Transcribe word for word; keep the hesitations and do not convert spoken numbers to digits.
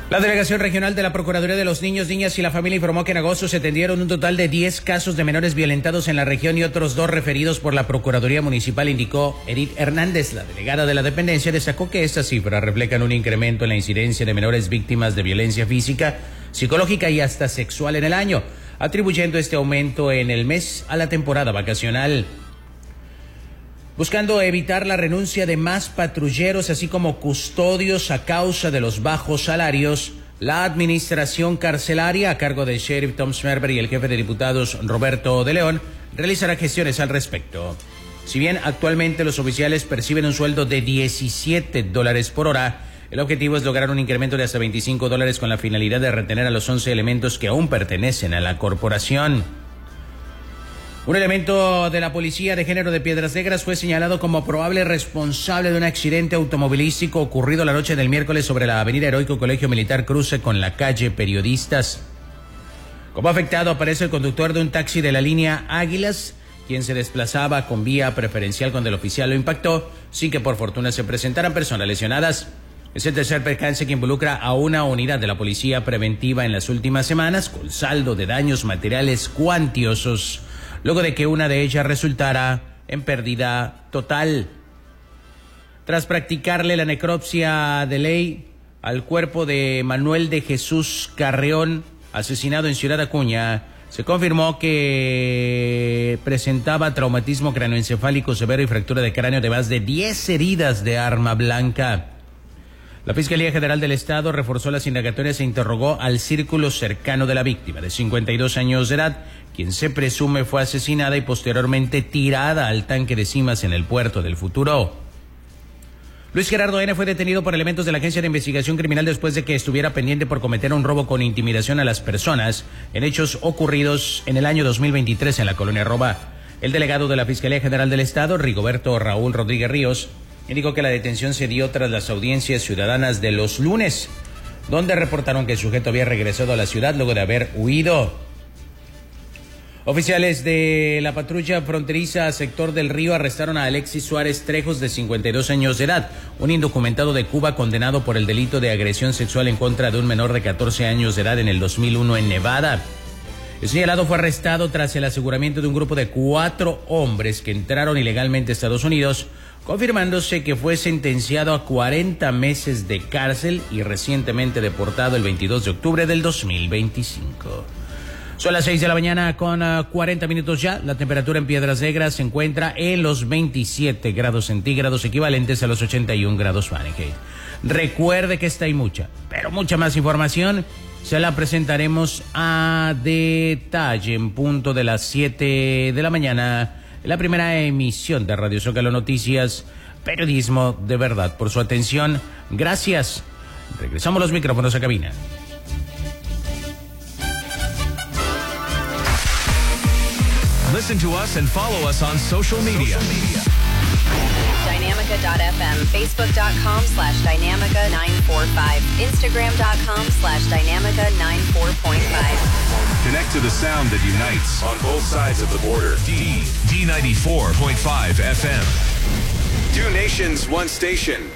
La Delegación Regional de la Procuraduría de los Niños, Niñas y la Familia informó que en agosto se atendieron un total de diez casos de menores violentados en la región y otros dos referidos por la Procuraduría Municipal, indicó Edith Hernández. La delegada de la dependencia destacó que estas cifras reflejan un incremento en la incidencia de menores víctimas de violencia física, psicológica y hasta sexual en el año, atribuyendo este aumento en el mes a la temporada vacacional. Buscando evitar la renuncia de más patrulleros, así como custodios a causa de los bajos salarios, la administración carcelaria, a cargo del sheriff Tom Schmerber y el jefe de diputados Roberto de León, realizará gestiones al respecto. Si bien actualmente los oficiales perciben un sueldo de diecisiete dólares por hora, el objetivo es lograr un incremento de hasta veinticinco dólares con la finalidad de retener a los once elementos que aún pertenecen a la corporación. Un elemento de la Policía de Género de Piedras Negras fue señalado como probable responsable de un accidente automovilístico ocurrido la noche del miércoles sobre la avenida Heroico Colegio Militar cruce con la calle Periodistas. Como afectado aparece el conductor de un taxi de la línea Águilas, quien se desplazaba con vía preferencial cuando el oficial lo impactó, sin que por fortuna se presentaran personas lesionadas. Es el tercer percance que involucra a una unidad de la Policía Preventiva en las últimas semanas, con saldo de daños materiales cuantiosos, luego de que una de ellas resultara en pérdida total. Tras practicarle la necropsia de ley al cuerpo de Manuel de Jesús Carreón, asesinado en Ciudad Acuña, se confirmó que presentaba traumatismo cráneoencefálico severo y fractura de cráneo de más de diez heridas de arma blanca. La Fiscalía General del Estado reforzó las indagatorias e interrogó al círculo cercano de la víctima, de cincuenta y dos años de edad, quien se presume fue asesinada y posteriormente tirada al tanque de Cimas en el puerto del Futuro. Luis Gerardo N. fue detenido por elementos de la Agencia de Investigación Criminal después de que estuviera pendiente por cometer un robo con intimidación a las personas en hechos ocurridos en el año dos mil veintitrés en la colonia Roba. El delegado de la Fiscalía General del Estado, Rigoberto Raúl Rodríguez Ríos, indicó que la detención se dio tras las audiencias ciudadanas de los lunes, donde reportaron que el sujeto había regresado a la ciudad luego de haber huido. Oficiales de la patrulla fronteriza sector del Río arrestaron a Alexis Suárez Trejos, de cincuenta y dos años de edad, un indocumentado de Cuba condenado por el delito de agresión sexual en contra de un menor de catorce años de edad en el dos mil uno en Nevada. El señalado fue arrestado tras el aseguramiento de un grupo de cuatro hombres que entraron ilegalmente a Estados Unidos, confirmándose que fue sentenciado a cuarenta meses de cárcel y recientemente deportado el veintidós de octubre del dos mil veinticinco. Son las seis de la mañana con uh, cuarenta minutos ya. La temperatura en Piedras Negras se encuentra en los veintisiete grados centígrados, equivalentes a los ochenta y un grados Fahrenheit. Recuerde que esta y mucha, pero mucha más información se la presentaremos a detalle en punto de las siete de la mañana, en la primera emisión de Radio Zócalo Noticias, periodismo de verdad. Por su atención, gracias. Regresamos los micrófonos a cabina. Listen to us and follow us on social media. Dynamica dot f m, Facebook.com slash Dynamica nine four five, Instagram.com slash Dynamica nine four point five. Connect to the sound that unites on both sides of the border. D, D ninety-four point five F M. Two nations, one station.